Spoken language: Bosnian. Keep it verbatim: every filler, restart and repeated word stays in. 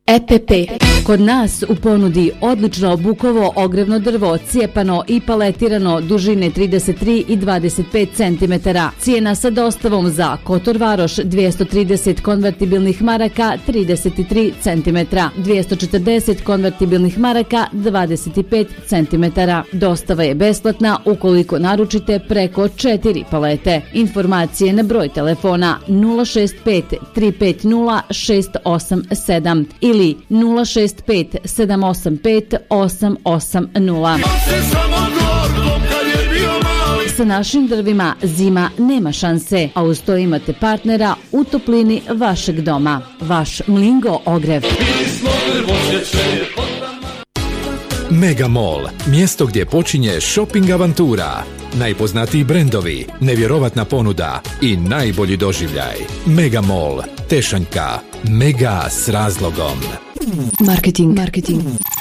E P P. Kod nas u ponudi odlično bukovo ogrevno drvo, cijepano i paletirano dužine trideset tri i dvadeset pet centimetara. Cijena sa dostavom za Kotor Varoš dvjesto trideset konvertibilnih maraka trideset tri centimetra, dvjesto četrdeset konvertibilnih maraka dvadeset pet centimetara. Dostava je besplatna ukoliko naručite preko četiri palete. Informacije na broj telefona nula šest pet tri pet nula šest osam sedam ili nula šest pet sedam osam pet osam osam nula. Sa našim drvima zima nema šanse, a uz to imate partnera u toplini vašeg doma. Vaš Mlingo ogrev. Mega Mall, mjesto gdje počinje shopping avantura. Najpoznatiji brendovi, nevjerovatna ponuda i najbolji doživljaj. Mega Mall, Tešanjka. Mega s razlogom. Marketing. Marketing.